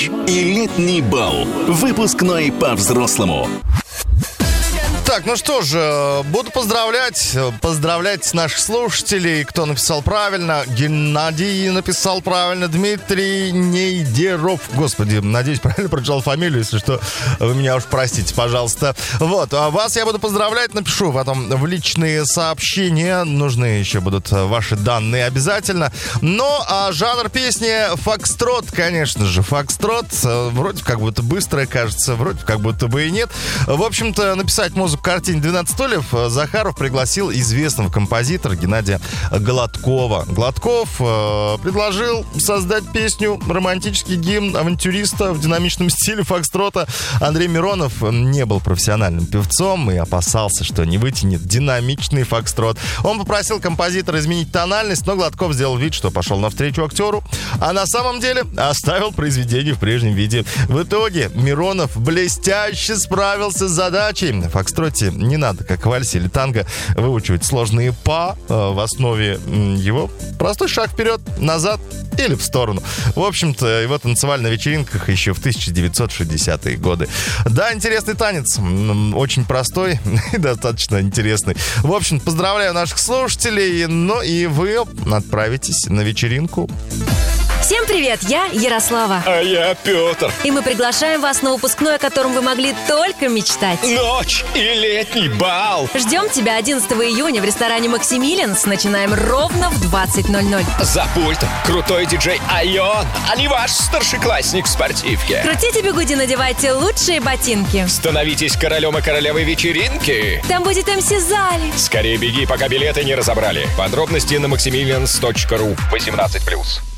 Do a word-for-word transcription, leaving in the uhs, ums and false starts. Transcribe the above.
И летний бал. Выпускной по-взрослому. Так, ну что же, буду поздравлять, поздравлять наших слушателей, кто написал правильно. Геннадий написал правильно, Дмитрий Нейдеров. Господи, надеюсь, правильно прочитал фамилию, если что, вы меня уж простите, пожалуйста. Вот, а вас я буду поздравлять, напишу потом в личные сообщения, нужны еще будут ваши данные обязательно. Но а жанр песни фокстрот, конечно же, фокстрот, вроде как будто быстрое, кажется, вроде как будто бы и нет. В общем-то, написать музыку к картине «двенадцать стульев» Захаров пригласил известного композитора Геннадия Гладкова. Гладков э, предложил создать песню, романтический гимн авантюриста в динамичном стиле фокстрота. Андрей Миронов не был профессиональным певцом и опасался, что не вытянет динамичный фокстрот. Он попросил композитора изменить тональность, но Гладков сделал вид, что пошел навстречу актеру, а на самом деле оставил произведение в прежнем виде. В итоге Миронов блестяще справился с задачей. В фокстроте не надо, как в вальсе или танго, выучивать сложные па. В основе его простой шаг вперед, назад или в сторону. В общем-то, его танцевали на вечеринках еще в тысяча девятьсот шестидесятые годы. Да, интересный танец. Очень простой и достаточно интересный. В общем, поздравляю наших слушателей. Ну и вы отправитесь на вечеринку. Всем привет, я Ярослава. А я Петр. И мы приглашаем вас на выпускной, о котором вы могли только мечтать. Ночь и летний бал. Ждем тебя одиннадцатого июня в ресторане «Максимилианс». Начинаем ровно в двадцать ноль ноль. За пультом крутой диджей Айон, а не ваш старшеклассник в спортивке. Крутите бигуди, надевайте лучшие ботинки. Становитесь королем и королевой вечеринки. Там будет эм си Зали. Скорее беги, пока билеты не разобрали. Подробности на максимилианс точка ру. восемнадцать плюс.